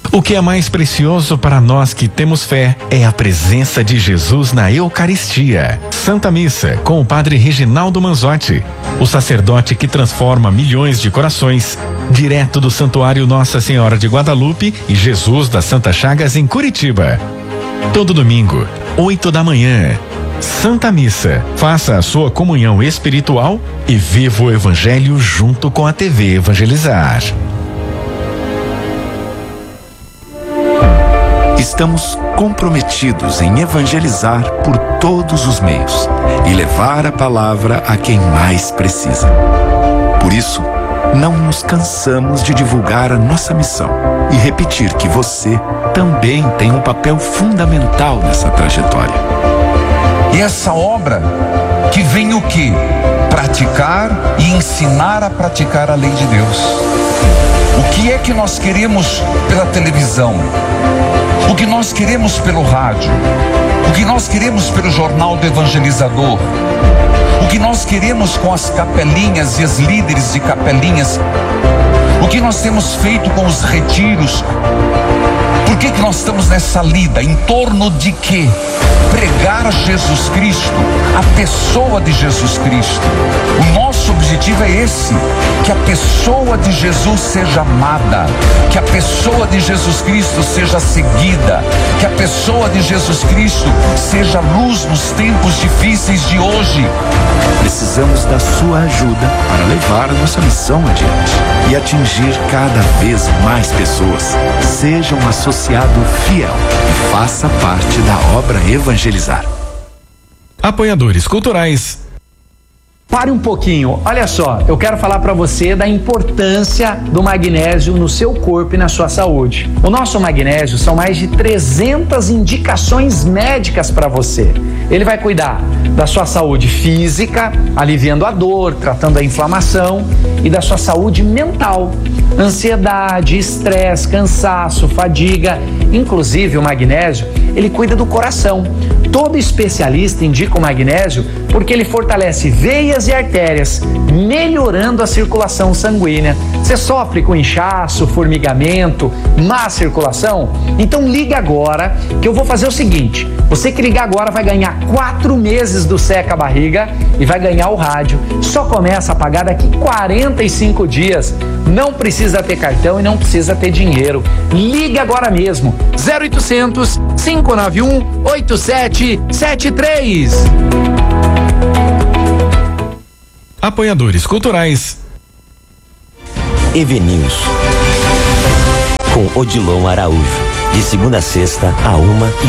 O que é mais precioso para nós que temos fé é a presença de Jesus na Eucaristia. Santa Missa com o Padre Reginaldo Manzotti, o sacerdote que transforma milhões de corações, direto do Santuário Nossa Senhora de Guadalupe e Jesus das Santas Chagas em Curitiba. Todo domingo, 8 da manhã. Santa Missa. Faça a sua comunhão espiritual e viva o Evangelho junto com a TV Evangelizar. Estamos comprometidos em evangelizar por todos os meios e levar a palavra a quem mais precisa. Por isso, não nos cansamos de divulgar a nossa missão e repetir que você também tem um papel fundamental nessa trajetória. E essa obra que vem o quê? Praticar e ensinar a praticar a lei de Deus. O que é que nós queremos pela televisão? O que nós queremos pelo rádio? O que nós queremos pelo jornal do evangelizador? O que nós queremos com as capelinhas e os líderes de capelinhas? O que nós temos feito com os retiros? Por que nós estamos nessa lida? Em torno de quê? Pregar Jesus Cristo, a pessoa de Jesus Cristo. O nosso objetivo é esse, que a pessoa de Jesus seja amada, que a pessoa de Jesus Cristo seja seguida, que a pessoa de Jesus Cristo seja luz nos tempos difíceis de hoje. Precisamos da sua ajuda para levar a nossa missão adiante e atingir cada vez mais pessoas. Seja um associado fiel e faça parte da obra Evangelizar. Apoiadores culturais. Pare um pouquinho, olha só, eu quero falar para você da importância do magnésio no seu corpo e na sua saúde. O nosso magnésio são mais de 300 indicações médicas para você. Ele vai cuidar da sua saúde física, aliviando a dor, tratando a inflamação, e da sua saúde mental, ansiedade, estresse, cansaço, fadiga. Inclusive o magnésio, ele cuida do coração. Todo especialista indica o magnésio porque ele fortalece veias e artérias, melhorando a circulação sanguínea. Você sofre com inchaço, formigamento, má circulação? Então liga agora que eu vou fazer o seguinte: você que ligar agora vai ganhar 4 meses do Seca Barriga e vai ganhar o rádio. Só começa a pagar daqui 45 dias. Não precisa ter cartão e não precisa ter dinheiro. Liga agora mesmo. 0800 591 8773. Apoiadores culturais. EVNews com Odilon Araújo, de segunda a sexta, a 1h